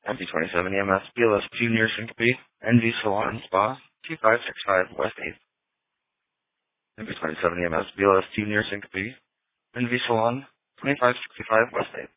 MP27 EMS BLS Junior Syncope NV Salon and Spa 2565 West 8th. MP27 EMS BLS Junior Syncope NV Salon 2565 West 8th.